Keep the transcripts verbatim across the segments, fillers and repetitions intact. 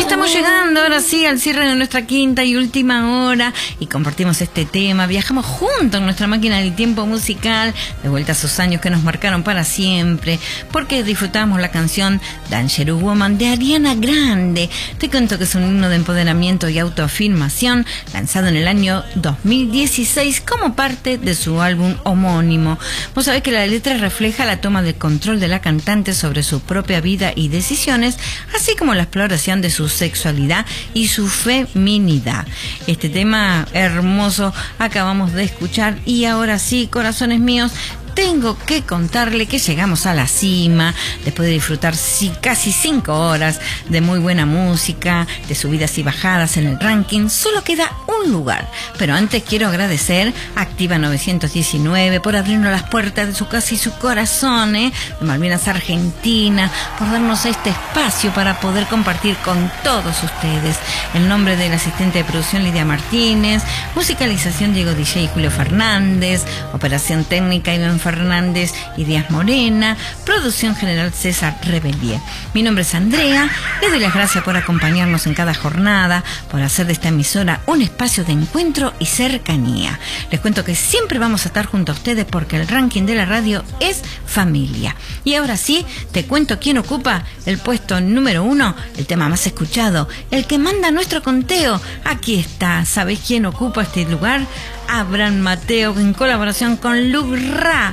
estamos llegando ahora sí al cierre de nuestra quinta y última hora y compartimos este tema. Viajamos juntos en nuestra máquina del tiempo musical, de vuelta a esos años que nos marcaron para siempre, porque disfrutamos la canción Dangerous Woman de Ariana Grande. Te cuento que es un himno de empoderamiento y autoafirmación lanzado en el año dos mil dieciséis como parte de su álbum homónimo. Vos sabés que la letra refleja la toma de control de la cantante sobre su propia vida y decisiones, así como la exploración de su sexualidad y su feminidad. Este tema hermoso acabamos de escuchar y ahora sí, corazones míos, tengo que contarle que llegamos a la cima, después de disfrutar sí, casi cinco horas de muy buena música, de subidas y bajadas en el ranking. Solo queda un lugar, pero antes quiero agradecer a Activa novecientos diecinueve por abrirnos las puertas de su casa y su corazón, ¿eh? de Malvinas, Argentina, por darnos este espacio para poder compartir con todos ustedes. En nombre del asistente de producción Lidia Martínez, musicalización Diego D J y Julio Fernández, operación técnica Iván Fernández y Díaz Morena, producción general César Rebelier. Mi nombre es Andrea, les doy las gracias por acompañarnos en cada jornada, por hacer de esta emisora un espacio de encuentro y cercanía. Les cuento que siempre vamos a estar junto a ustedes porque el ranking de la radio es familia. Y ahora sí, te cuento quién ocupa el puesto número uno, el tema más escuchado, el que manda nuestro conteo. Aquí está, ¿sabéis quién ocupa este lugar? Abraham Mateo, en colaboración con Luke Ra.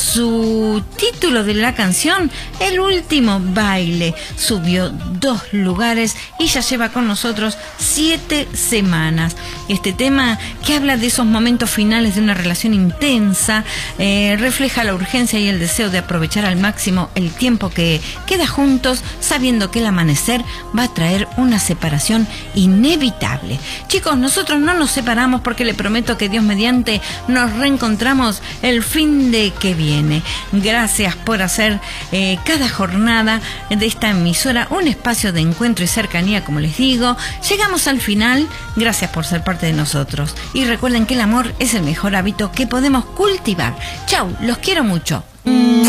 Su título de la canción, El último baile, subió dos lugares y ya lleva con nosotros siete semanas. Este tema, que habla de esos momentos finales de una relación intensa, eh, refleja la urgencia y el deseo de aprovechar al máximo el tiempo que queda juntos, sabiendo que el amanecer va a traer una separación inevitable. Chicos, nosotros no nos separamos porque le prometo que Dios mediante nos reencontramos el fin de que viene. Gracias por hacer eh, cada jornada de esta emisora un espacio de encuentro y cercanía, como les digo. Llegamos al final, gracias por ser parte de nosotros y recuerden que el amor es el mejor hábito que podemos cultivar. Chau, los quiero mucho.